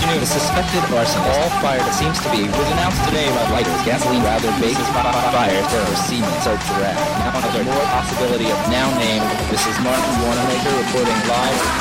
afternoon, the suspected arsonist, all fired it seems to be, was announced today by lighters, gasoline rather bases fire, terror, seamen, search for rat. Now there's more possibility of now named. This is Martin Wanamaker reporting live.